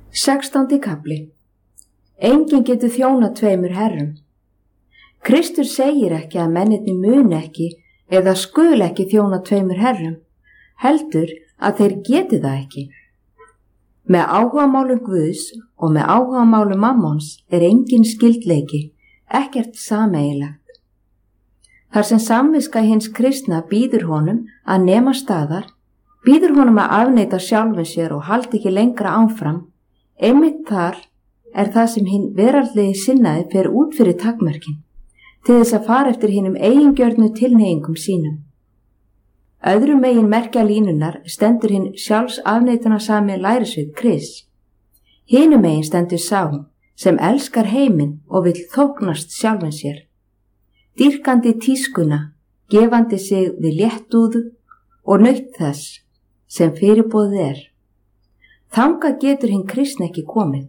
16. kafli. Enginn getur þjónað tveimur herrum. Kristur segir ekki að mennirnir muni ekki eða skul ekki þjóna tveimur herrum, heldur að þeir geti það ekki. Með áhugamálum Guðs og með áhugamálum Mammons engin skyldleiki, ekkert sameiginlegt. Þar sem samviska hins kristna býður honum að nema staðar, býður honum að afneita sjálfum sér og haldi ekki lengra áfram, einmitt þar það sem hinn veraldlegi sinnaði fer út fyrir takmörkin, til þess að fara eftir hinum eigingjörnu tilhneigingum sínum. Öðrum megin merkja línunar stendur hinn sjálfsafneitunasami lærisveinn Krists. Hinum megin stendur sá sem elskar heiminn og vill þóknast sjálfum sér, dýrkandi tískuna, gefandi sig við léttúðu og naut þess sem fyrirboðið Þangað getur hinn kristni ekki komið.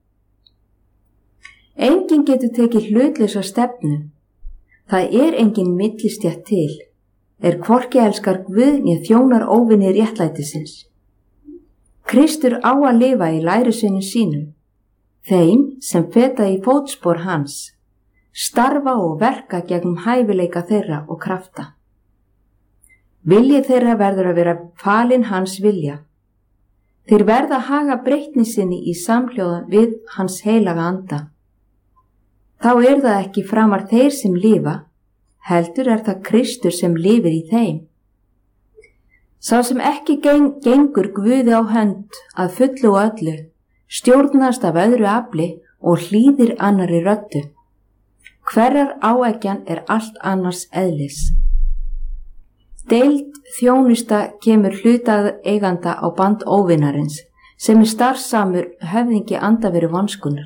Enginn getur tekið hlutlausa stefnu. Það engin millistétt til, hvorki elskar Guð né þjónar óvini réttlætisins. Kristur á að lifa í lærisveinum sínum, þeim sem feta í fótspor hans, starfa og verka gegnum hæfileika þeirra og krafta. Vilji þeirra verður að vera falinn hans vilja. Þeir verða að haga breytni sinni í samhljóða við hans heilaga anda. Þá það ekki framar þeir sem lifa, heldur það Kristur sem lifir í þeim. Sá sem ekki gengur Guði á hönd að fullu og öllu, stjórnast af öðru afli og hlýðir annarri röddu. Hverrar áeggjan allt annars eðlis. Deild þjónusta kemur hlutaðeiganda á band óvinarins, sem starfsamur höfðingi andaveru vonskunar.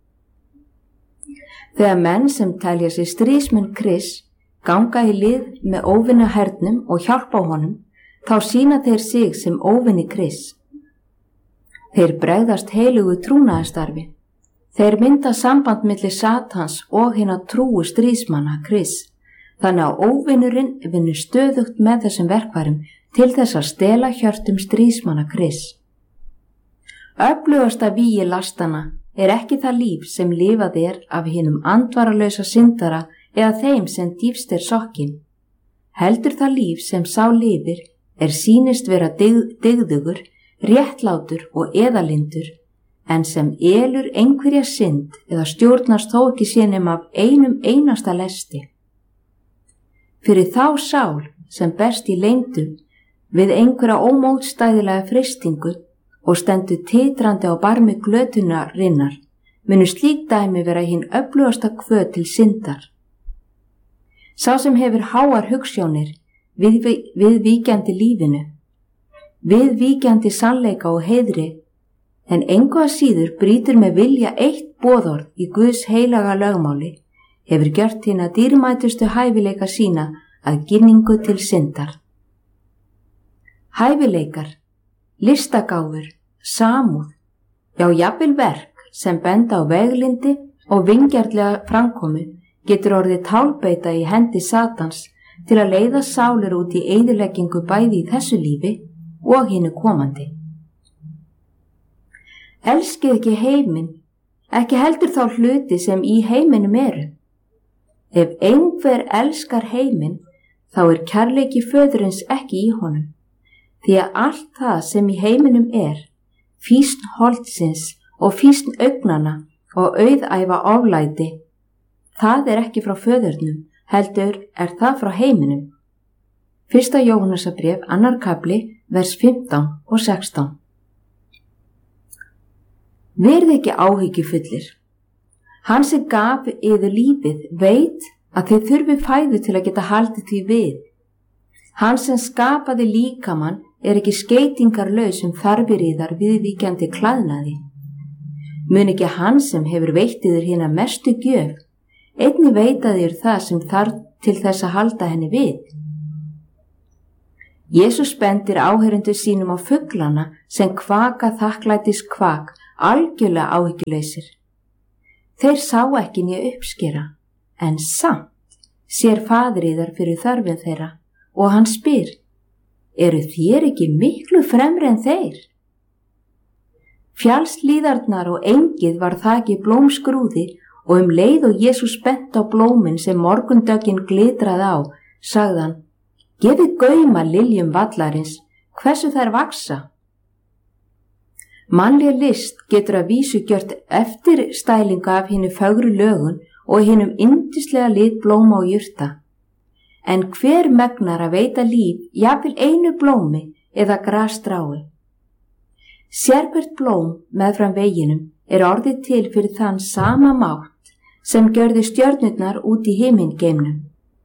Þegar menn sem telja sig stríðsmenn Krists ganga í lið með óvinahernum og hjálpa honum, þá sýna þeir sig sem óvini Krists. Þeir bregðast heilugu trúnaðarstarfi. Þeir mynda samband milli Satans og hinna trúu stríðsmanna Krists. Þannig að óvinurinn vinnur stöðugt með þessum verkfærum til þess að stela hjörtum stríðsmanna Krists. Öflugasta vígi lastana ekki það líf sem lifað af hinum andvaralausa syndara eða þeim sem dýfst sokkin. Heldur það líf sem sá lifir sýnist vera dygðugur, réttlátur og eðalindur, en sem elur einhverja synd eða stjórnast þó ekki sínum af einum einasta lesti. Fyrir þá sál sem berst í leyndum við einhverja ómótstæðilega freistingu og stendur titrandi á barmi glötunarinnar, munu slík dæmi vera hinn öflugasta hvöt til syndar. Sá sem hefur háar hugsjónir við víkjandi lífinu, við víkjandi sannleika og heiðri, en engu að síður brýtur með vilja eitt boðorð í Guðs heilaga lögmáli, hefur gjört hina dýrmætustu hæfileika sína að ginningu til syndar. Hæfileikar, listagáfur, samúð, já jafnvel verk sem benda á veglindi og vingjarnlega framkomu getur orðið tálbeita í hendi Satans til að leiða sálir út í eyðileggingu bæði í þessu lífi og hinu komandi. Elskið ekki heiminn, ekki heldur þá hluti sem í heiminum Ef einhver elskar heiminn, þá kærleiki föðurins ekki í honum, því að allt það sem í heiminum fýsn holdsins og fýsn augnanna og auðæfa oflæti, það ekki frá föðurnum, heldur það frá heiminum. 1. Jóhannesarbréf, 2. kafli, vers 15 og 16. Verið ekki áhyggjufullir. Hann sem gaf yður lífið veit að þið þurfi fæðu til að geta haldið því við. Hann sem skapaði líkamann ekki skeytingarlaus þarfir yðar viðvíkjandi klæðnaði. Mun ekki hann sem hefur veitt yður hina mestu gjöf, einnig veita þér það sem þarf til þess að halda henni við. Jesús bendir áheyrendur sínum á fuglana sem kvaka þakklætis kvak, algjörlega áhyggjulausir. Þeir sá ekki né uppskera, en samt sér faðir yðar fyrir þörfin þeirra og hann spyr, þér ekki miklu fremri en þeir? Fjallslíðarnar og engið var þakið blómskrúði og leið og Jesús bent á blómin sem morgundöggin glitraði á, sagði hann: gefið gaum að liljum vallarins, hversu þær vaksa. Mannleg list getur að vísu gjört eftirstælinga af hinu fögru lögun og hinum yndislega lit blóma og jurta. En hver megnar að veita líf jafnvel einu blómi eða grasstrái? Sérhvert blóm meðfram veginum orðið til fyrir þann sama mátt sem gjörði stjörnurnar út í himingeimnum.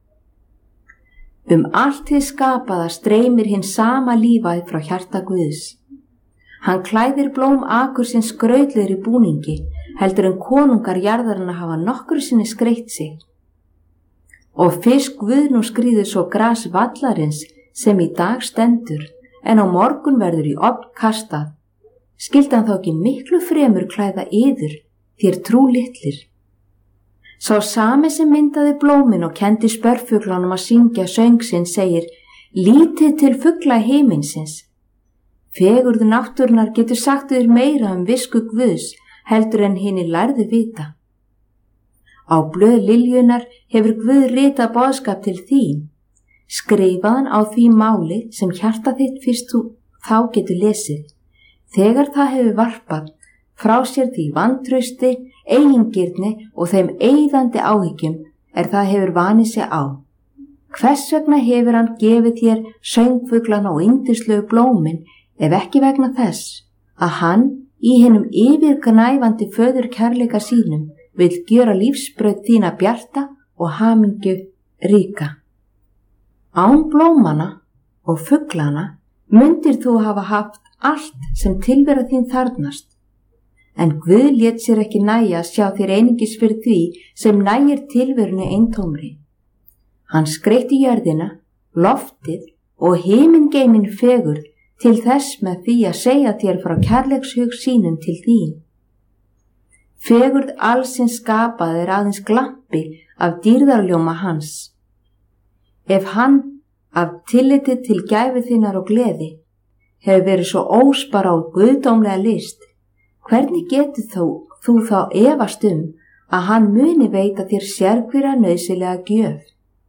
Allt hið skapaða streymir hinn sama lífæð frá hjarta Guðs. Hann klæðir blóm akursins skrautlegri búningi, heldur en konungar jarðarinnar hafa nokkru sinni skreytt sig. Og fyrst Guð nú skríður svo gras vallarins sem í dag stendur, en á morgun verður í ofn kastað. Skyldi hann þá ekki miklu fremur klæða yður, þér trúlitlir? Sá sami sem myndaði blómin og kendi spörfuglunum að syngja söng sinn segir: lítið til fugla himinsins. Fegurð náttúrunnar getur sagt þér meira visku Guðs heldur en hinir lærðu vita. Á blöð liljunar hefur Guð ritað boðskap til þín. Skrifaðan á því máli sem hjarta þitt fyrst þú þá getur lesið. Þegar það hefur varpað frá sér því vantrausti, eigingirni og þeim eyðandi áhyggjum það hefur vanið sig á. Hvers vegna hefur hann gefið þér söngfuglana og yndislegu blómin, ef ekki vegna þess að hann í hinum yfirgnæfandi föðurkærleika sínum vill gjöra lífsbraut þína bjarta og hamingju ríka. Án blómana og fuglana mundir þú hafa haft allt sem tilvera þín þarfnast. En Guð lét sér ekki nægja að sjá þér einungis fyrir því sem nægir tilverunni eintómri. Hann skreytti jörðina, loftið og himingeimin fegurð til þess með því að segja þér frá kærleikshug sínum til þín. Fegurð allsins skapað aðeins glampi af dýrðarljóma hans. Ef hann af tilliti til gæfu þinnar og gleði hefur verið svo óspara og guðdómlega list, hvernig getur þú þá efast að hann muni veita þér sérhverja nauðsynlega gjöf?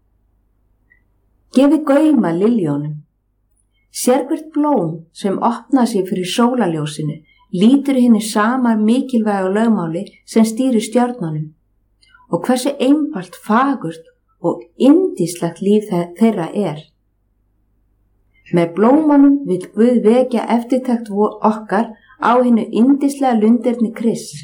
Gefið gaum að liljónum. Sérhvert blóm sem opna sig fyrir sólarljósinu lítur hinni sama mikilvæga lögmáli sem stýrir stjörnunum og hversu einfalt, fagurt og yndislegt líf þeirra Með blómunum vill Guð vekja eftirtekt okkar á hinnu yndislega lunderni Krists.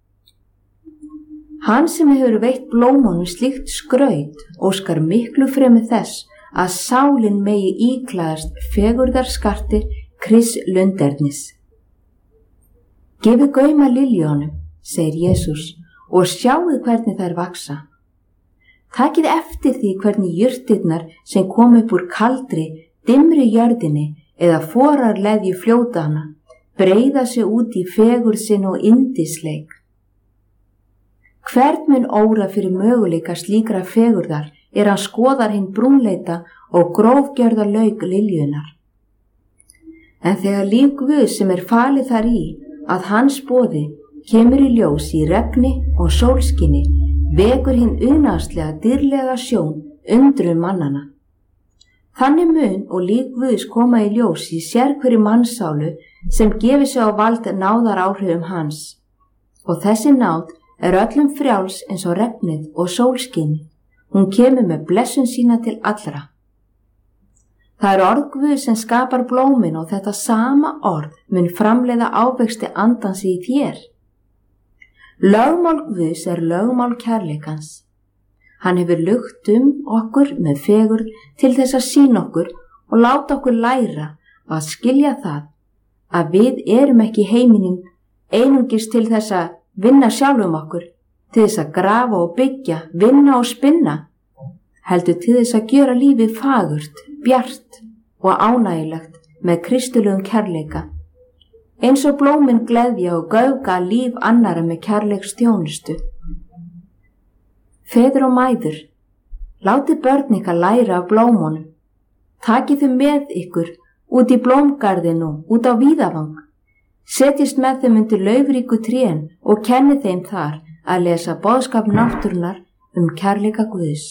Hann sem hefur veitt blómunum slíkt skraut óskar miklu fremur þess að sálin megi íklæðast fegurðarskarti Krists lundernis. Gefið gaum að liljónum, segir Jesús, og sjáið hvernig þær vaksa. Takið eftir því hvernig jurtirnar sem kom upp úr kaldri, dimmri jörðinni eða forarleðju fljótana breiða sig út í fegurð sinn og yndisleik. Hvern mun óra fyrir möguleika slíkra fegurðar hann skoðar hinn brúnleita og grófgjörða lauk liljunar. En þegar líf Guðs sem falið þar í að hans boði kemur í ljós í regni og sólskinni, vekur hinn unaðslega dýrlega sjón undrun mannana. Þannig mun og líf Guðs koma í ljós í sérhverri mannsálu sem gefur sig á vald náðar áhrifum hans. Og þessi náð öllum frjáls eins og regnið og sólskinni. Hún kemur með blessun sína til allra. Það orð Guðs sem skapar blómin og þetta sama orð mun framleiða ávexti andans í þér. Lögmál Guðs lögmál kærleikans. Hann hefur lugt okkur með fegurð til þess að sýna okkur og láta okkur læra að skilja það að við erum ekki í heiminum einungis til þess að vinna sjálfum okkur, til þess að grafa og byggja, vinna og spinna, heldur til þess að gjöra lífið fagurt, bjart og ánægilegt með kristilegum kærleika, eins og blómin gleðja og göfga líf annara með kærleiksþjónustu. Feður og mæður, látið börn ykkar læra af blómunum. Takið þau með ykkur út í blómgarðinu, út á víðavang. Setjist með þeim undir laufríku trén og kenni þeim þar að lesa boðskap náttúrunnar kærleika Guðs.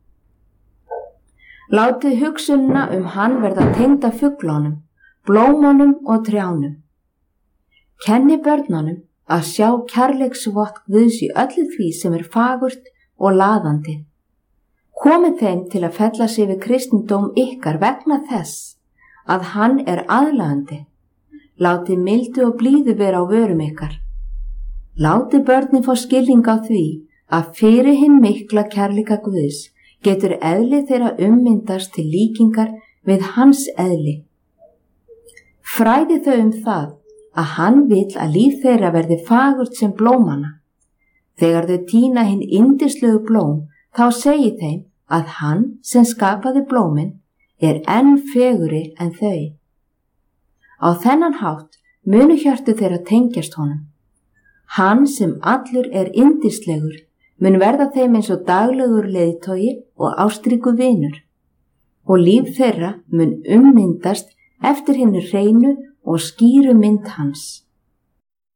Látið hugsunina hann verða tengda fuglunum, blómunum og trjánum. Kenni börnunum að sjá kærleiksvott Guðs í öllu því sem fagurt og laðandi. Komið þeim til að fella sig við kristindóm ykkar vegna þess að hann aðlaðandi. Látið mildu og blíðu vera á vörum ykkar. Látið börnin fá skilning á því að fyrir hinn mikla kærleika Guðs getur eðli þeirra myndast til líkingar við hans eðli. Fræði þau það að hann vill að líf þeirra verði fagurt sem blómana. Þegar þau tína hinn yndislegu blóm, þá segi þeim að hann sem skapaði blómin enn fegurri en þau. Á þennan hátt munu hjörtu þeirra tengjast honum. Hann sem allur yndislegur mun verða þeim eins og daglegur leiðtogi og ástríku vinur, og líf þeirra mun myndast eftir hinu hreinu og skýru mynd hans.